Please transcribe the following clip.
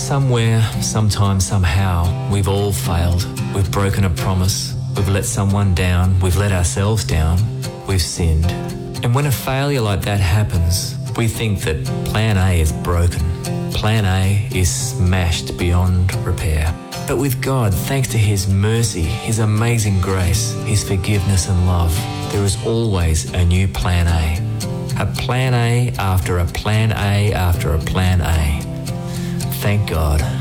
Somewhere, sometime, somehow, we've all failed. We've broken a promise. We've let someone down. We've let ourselves down. We've sinned. And when a failure like that happens, we think that plan A is broken. Plan A is smashed beyond repair. But with God, thanks to His mercy, His amazing grace, His forgiveness and love, there is always a new plan A. A plan A after a plan A after a plan A. Thank God.